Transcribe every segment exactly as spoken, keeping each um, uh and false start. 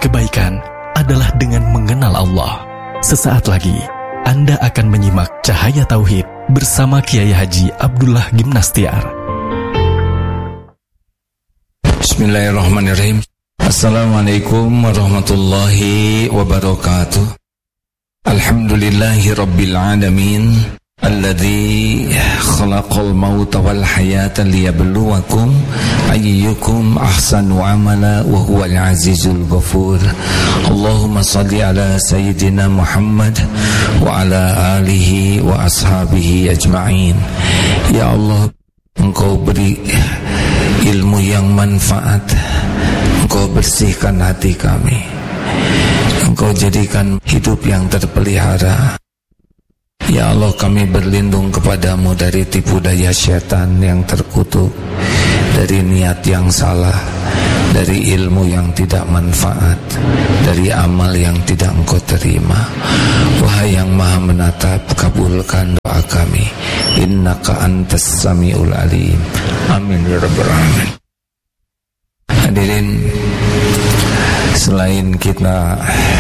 kebaikan adalah dengan mengenal Allah. Sesaat lagi, Anda akan menyimak Cahaya Tauhid bersama Kiai Haji Abdullah Gimnastiar. Bismillahirrahmanirrahim. Assalamualaikum warahmatullahi wabarakatuh. Alhamdulillahi rabbil alamin, alladzi khalaqal mauta wal hayata liyabluwakum ayyukum ahsanu amala wa huwal azizul ghafur. Allahumma salli ala sayyidina Muhammad wa ala alihi wa ashabihi ajma'in. Ya Allah, Engkau beri ilmu yang manfaat, Engkau bersihkan hati kami, Engkau jadikan hidup yang terpelihara. Ya Allah, kami berlindung kepadamu dari tipu daya syaitan yang terkutuk, dari niat yang salah, dari ilmu yang tidak manfaat, dari amal yang tidak Engkau terima. Wahai yang maha menatap, kabulkan doa kami. Innaka antas samiul alim. Amin ya rabbal alamin. Hadirin, selain kita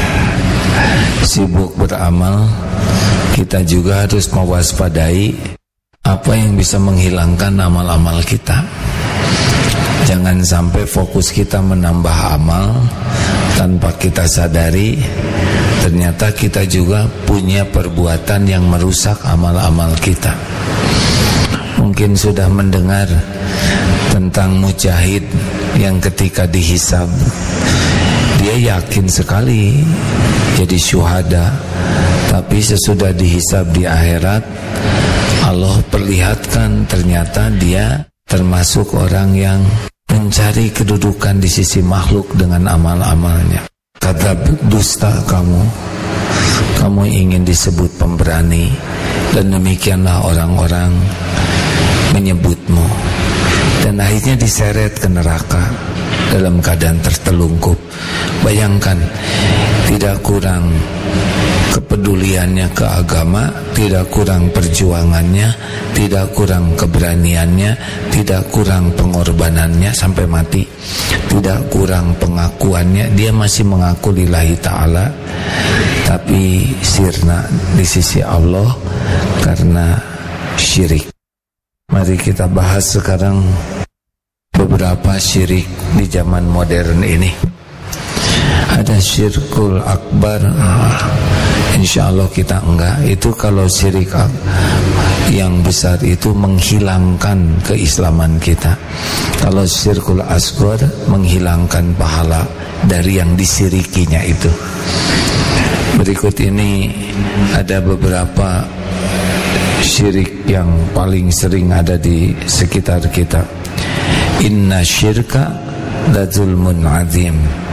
sibuk beramal, kita juga harus mewaspadai apa yang bisa menghilangkan amal-amal kita. Jangan sampai fokus kita menambah amal tanpa kita sadari ternyata kita juga punya perbuatan yang merusak amal-amal kita. Mungkin sudah mendengar tentang mujahid yang ketika dihisab dia yakin sekali jadi syuhada, tapi sesudah dihisab di akhirat Allah perlihatkan ternyata dia termasuk orang yang mencari kedudukan di sisi makhluk dengan amal-amalnya. Kata dusta kamu, kamu ingin disebut pemberani, dan demikianlah orang-orang menyebutmu, dan akhirnya diseret ke neraka dalam keadaan tertelungkup. Bayangkan, tidak kurang kepeduliannya ke agama, tidak kurang perjuangannya, tidak kurang keberaniannya, tidak kurang pengorbanannya sampai mati, tidak kurang pengakuannya. Dia masih mengaku lillahi ta'ala, tapi sirna di sisi Allah karena syirik. Mari kita bahas sekarang beberapa syirik di zaman modern ini. Ada syirkul akbar, ah, insya Allah kita enggak. Itu kalau syirik yang besar itu menghilangkan keislaman kita. Kalau syirkul asghar menghilangkan pahala dari yang disirikinya itu. Berikut ini ada beberapa syirik yang paling sering ada di sekitar kita. Inna syirka la zulmun azim.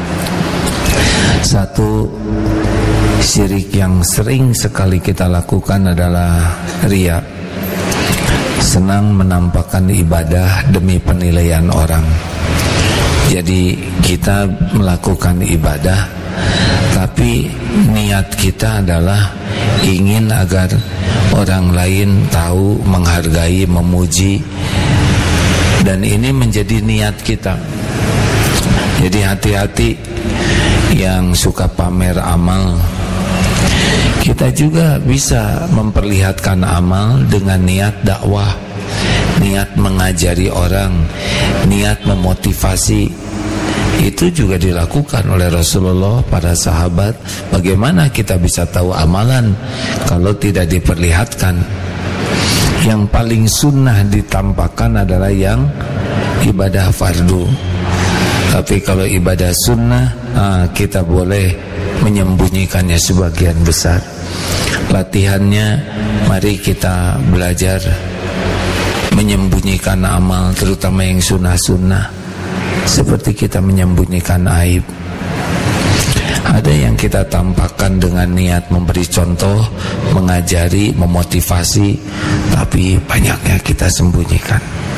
Satu syirik yang sering sekali kita lakukan adalah riya. Senang menampakkan ibadah demi penilaian orang. Jadi kita melakukan ibadah, tapi niat kita adalah ingin agar orang lain tahu, menghargai, memuji, dan ini menjadi niat kita. Jadi hati-hati yang suka pamer amal. Kita juga bisa memperlihatkan amal dengan niat dakwah, niat mengajari orang, niat memotivasi. Itu juga dilakukan oleh Rasulullah, para sahabat. Bagaimana kita bisa tahu amalan kalau tidak diperlihatkan? Yang paling sunnah ditampakkan adalah yang ibadah fardu. Tapi kalau ibadah sunnah, ah, kita boleh menyembunyikannya sebagian besar. Latihannya, mari kita belajar menyembunyikan amal, terutama yang sunnah-sunnah, seperti kita menyembunyikan aib. Ada yang kita tampakkan dengan niat memberi contoh, mengajari, memotivasi, tapi banyaknya kita sembunyikan.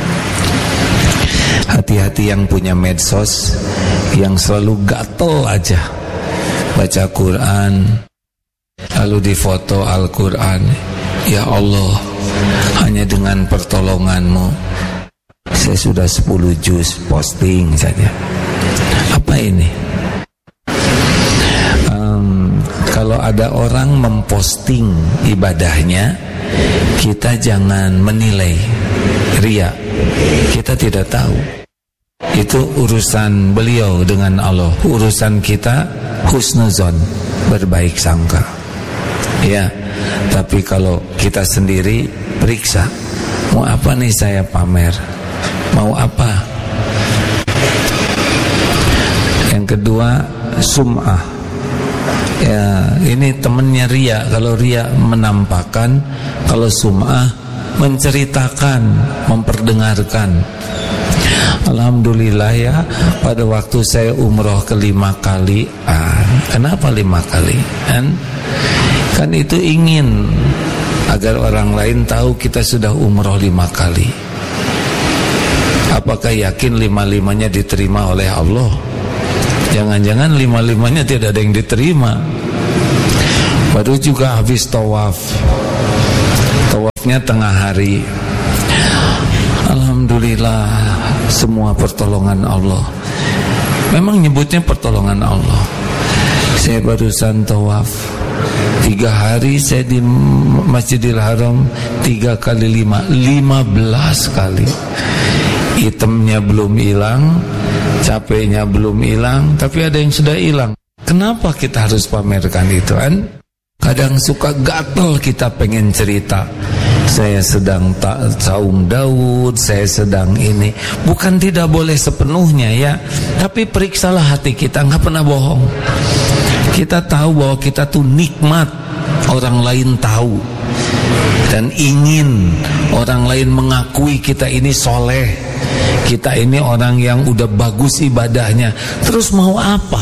Hati-hati yang punya medsos, yang selalu gatel aja baca Quran, lalu difoto Al-Quran. Ya Allah, hanya dengan pertolonganmu saya sudah sepuluh juz posting saja. Apa ini? ada orang memposting ibadahnya, kita jangan menilai riya. Kita tidak tahu. Itu urusan beliau dengan Allah. Urusan kita husnuzon, berbaik sangka. Ya, tapi kalau kita sendiri periksa, mau apa nih saya pamer? Mau apa? Yang kedua, sum'ah. Ya, ini temennya riya. Kalau riya menampakkan, kalau sum'ah menceritakan, memperdengarkan. Alhamdulillah ya, pada waktu saya umroh kelima kali. Ah, kenapa lima kali? Kan, kan itu ingin agar orang lain tahu kita sudah umroh lima kali. Apakah yakin lima-limanya diterima oleh Allah? Jangan-jangan lima-limanya tidak ada yang diterima. Baru juga habis tawaf. Tawafnya tengah hari. Alhamdulillah, semua pertolongan Allah. Memang nyebutnya pertolongan Allah. Saya barusan tawaf tiga hari, saya di Masjidil Haram tiga kali lima, lima belas kali. Hitamnya belum hilang, capeknya belum hilang, tapi ada yang sudah hilang. Kenapa kita harus pamerkan itu kan? Kadang suka gatel kita pengen cerita. Saya sedang tak saum Daud, saya sedang ini. Bukan tidak boleh sepenuhnya ya, tapi periksalah hati kita, nggak pernah bohong. Kita tahu bahwa kita tuh nikmat, orang lain tahu, dan ingin orang lain mengakui kita ini soleh, kita ini orang yang udah bagus ibadahnya. Terus mau apa?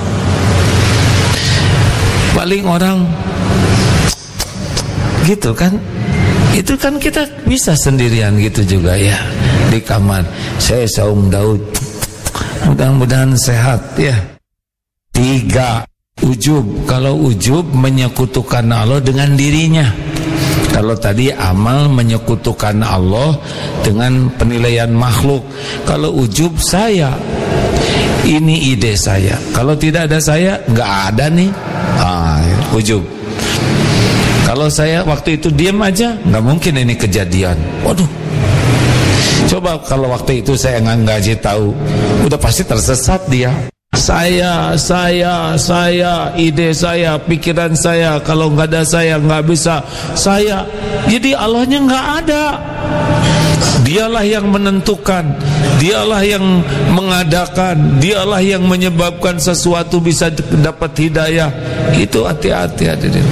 Paling orang gitu kan. Itu kan kita bisa sendirian gitu juga ya, di kamar. Saya saum Daud, mudah-mudahan sehat ya. Tiga, ujub. Kalau ujub menyekutukan Allah dengan dirinya. Kalau tadi amal menyekutukan Allah dengan penilaian makhluk. Kalau ujub, saya, ini ide saya. Kalau tidak ada saya, nggak ada nih. Ah, ujub. Kalau saya waktu itu diam aja, nggak mungkin ini kejadian. Waduh. Coba kalau waktu itu saya nggak ngaji tahu, udah pasti tersesat dia. Saya, saya, saya, ide saya, pikiran saya. Kalau nggak ada saya nggak bisa. Saya, jadi Allahnya nggak ada. Dialah yang menentukan, dialah yang mengadakan, dialah yang menyebabkan sesuatu bisa dapat hidayah. Itu hati-hati hadirin.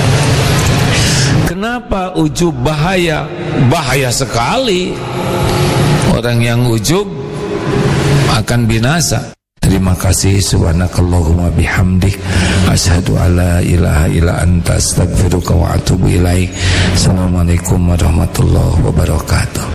Kenapa ujub bahaya? Bahaya sekali. Orang yang ujub akan binasa. Terima kasih. Subhanakallahumma bihamdik, asyhadu alla ilaha illa anta, astaghfiruka wa atubu ilaik. Assalamualaikum warahmatullahi wabarakatuh.